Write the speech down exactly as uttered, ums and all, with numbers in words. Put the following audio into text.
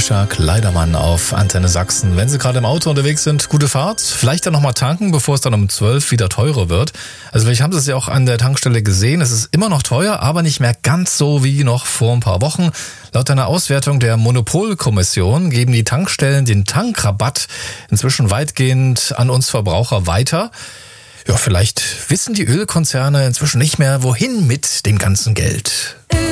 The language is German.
Trisha Kleidermann auf Antenne Sachsen. Wenn Sie gerade im Auto unterwegs sind, gute Fahrt. Vielleicht dann nochmal tanken, bevor es dann um zwölf wieder teurer wird. Also vielleicht haben Sie es ja auch an der Tankstelle gesehen. Es ist immer noch teuer, aber nicht mehr ganz so wie noch vor ein paar Wochen. Laut einer Auswertung der Monopolkommission geben die Tankstellen den Tankrabatt inzwischen weitgehend an uns Verbraucher weiter. Ja, vielleicht wissen die Ölkonzerne inzwischen nicht mehr, wohin mit dem ganzen Geld.